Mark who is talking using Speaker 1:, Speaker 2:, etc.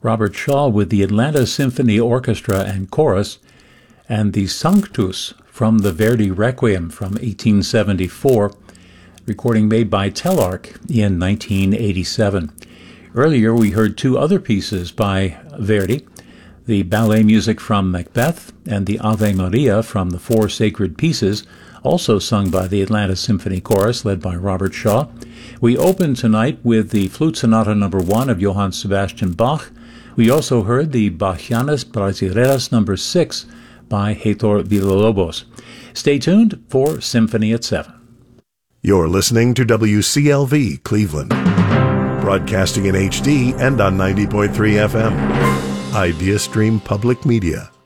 Speaker 1: Robert Shaw with the Atlanta Symphony Orchestra and Chorus, and the Sanctus from the Verdi Requiem from 1874, recording made by Telarc in 1987. Earlier we heard two other pieces by Verdi, the ballet music from Macbeth and the Ave Maria from the Four Sacred Pieces, also sung by the Atlanta Symphony Chorus led by Robert Shaw. We opened tonight with the Flute Sonata No. 1 of Johann Sebastian Bach. We also heard the Bachianas Brasileiras No. 6 by Heitor Villa-Lobos. Stay tuned for Symphony at 7.
Speaker 2: You're listening to WCLV Cleveland, broadcasting in HD and on 90.3 FM. IdeaStream Public Media.